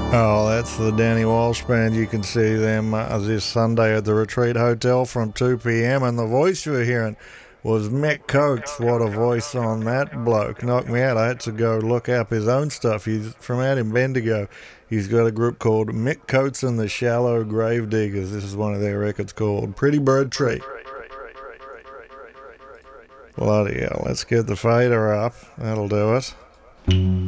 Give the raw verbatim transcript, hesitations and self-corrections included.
Oh, that's the Danny Walsh Band. You can see them uh, this Sunday at the Retreat Hotel from two p.m. And the voice you were hearing was Mick Coates. What a voice on that bloke. Knocked me out. I had to go look up his own stuff. He's from out in Bendigo. He's got a group called Mick Coates and the Shallow Grave Diggers. This is one of their records called Pretty Bird Tree. Bloody hell. Let's get the fader up. That'll do it.